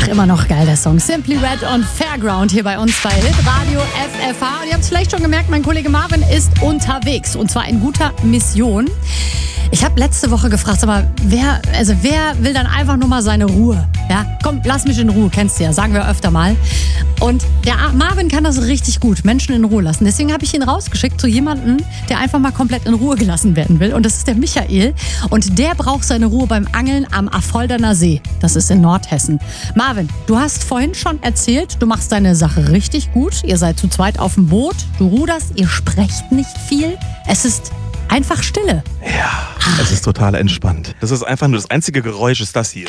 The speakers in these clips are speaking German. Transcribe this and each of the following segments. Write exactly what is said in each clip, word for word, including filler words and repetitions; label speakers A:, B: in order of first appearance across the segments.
A: immer noch geil, der Song. Simply Red und Fairground hier bei uns bei Hitradio F F H. Und ihr habt es vielleicht schon gemerkt, mein Kollege Marvin ist unterwegs. Und zwar in guter Mission. Ich habe letzte Woche gefragt, sag mal, wer, also wer will dann einfach nur mal seine Ruhe? Ja, komm, lass mich in Ruhe, kennst du ja, sagen wir öfter mal. Und der Marvin kann das richtig gut, Menschen in Ruhe lassen. Deswegen habe ich ihn rausgeschickt zu jemandem, der einfach mal komplett in Ruhe gelassen werden will. Und das ist der Michael. Und der braucht seine Ruhe beim Angeln am Affolderner See. Das ist in Nordhessen. Marvin, du hast vorhin schon erzählt, du machst deine Sache richtig gut. Ihr seid zu zweit auf dem Boot, du ruderst, ihr sprecht nicht viel. Es ist einfach Stille.
B: Ja, es ist total entspannt. Das ist einfach nur das einzige Geräusch ist das hier.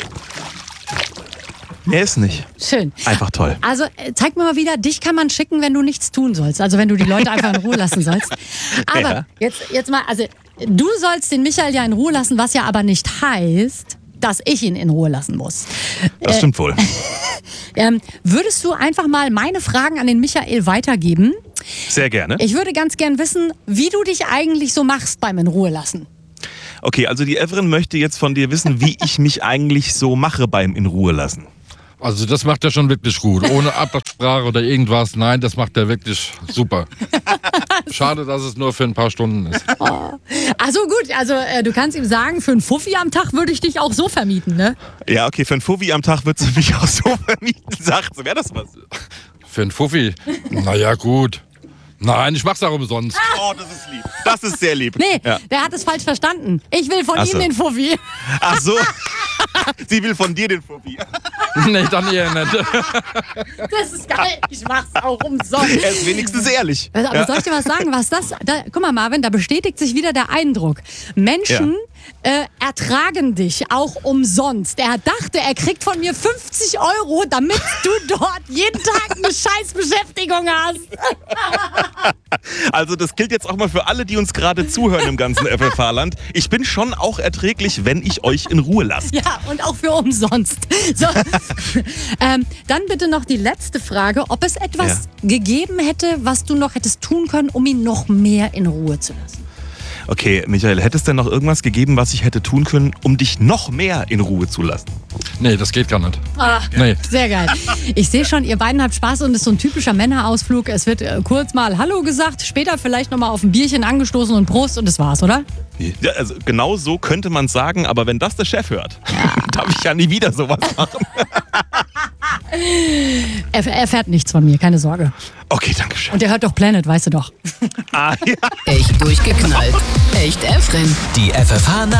B: Mehr ist nicht.
A: Schön.
B: Einfach toll.
A: Also zeig mir mal wieder, dich kann man schicken, wenn du nichts tun sollst. Also wenn du die Leute einfach in Ruhe lassen sollst. Aber
B: Ja.
A: jetzt, jetzt mal, also du sollst den Michael ja in Ruhe lassen, was ja aber nicht heißt, dass ich ihn in Ruhe lassen muss.
B: Das stimmt wohl.
A: Ähm, würdest du einfach mal meine Fragen an den Michael weitergeben?
B: Sehr gerne.
A: Ich würde ganz gern wissen, wie du dich eigentlich so machst beim in Ruhe lassen.
B: Okay, also die Everin möchte jetzt von dir wissen, wie ich mich eigentlich so mache beim in Ruhe lassen.
C: Also das macht er schon wirklich gut. Ohne Absprache oder irgendwas. Nein, das macht er wirklich super. Schade, dass es nur für ein paar Stunden ist.
A: Oh. Also gut, also äh, du kannst ihm sagen, für einen Fuffi am Tag würde ich dich auch so vermieten, ne?
B: Ja, okay, für einen Fuffi am Tag würdest du mich auch so vermieten, sagt sie. Wäre das was?
C: Für einen Fuffi? Naja, gut. Nein, ich mach's auch umsonst.
B: Oh, das ist lieb. Das ist sehr lieb.
A: Nee,
B: Ja.
A: der hat es falsch verstanden. Ich will von
B: Ach
A: ihm
B: so.
A: den Fuffi.
B: Ach so. Sie will von dir den Fuffi.
C: Nee, dann eher nicht.
A: Das ist geil. Ich mach's auch umsonst.
B: Er ist wenigstens ehrlich.
A: Aber
B: Ja.
A: soll ich dir was sagen, was das... Da, guck mal, Marvin, da bestätigt sich wieder der Eindruck. Menschen äh, ertragen dich auch umsonst. Er dachte, er kriegt von mir fünfzig Euro, damit du dort jeden Tag eine Scheißbeschäftigung hast.
B: Also das gilt jetzt auch mal für alle, die uns gerade zuhören im ganzen F F H-Land. Ich bin schon auch erträglich, wenn ich euch in Ruhe lasse.
A: Ja, und auch für umsonst. So. ähm, dann bitte noch die letzte Frage, ob es etwas gegeben hätte, was du noch hättest tun können, um ihn noch mehr in Ruhe zu lassen.
B: Okay, Michael, hätte es denn noch irgendwas gegeben, was ich hätte tun können, um dich noch mehr in Ruhe zu lassen?
C: Nee, das geht gar nicht.
A: Ah,
C: Nee.
A: sehr geil. Ich sehe schon, ihr beiden habt Spaß und es ist so ein typischer Männerausflug. Es wird äh, kurz mal Hallo gesagt, später vielleicht nochmal auf ein Bierchen angestoßen und Prost und das war's, oder?
B: Ja, also genau so könnte man es sagen, aber wenn das der Chef hört, darf ich ja nie wieder sowas machen.
A: Er, er fährt nichts von mir, keine Sorge.
B: Okay, danke schön.
A: Und er hört doch Planet, weißt du doch.
B: Ah, ja.
D: Echt durchgeknallt. Echt Efren.
E: Die F F H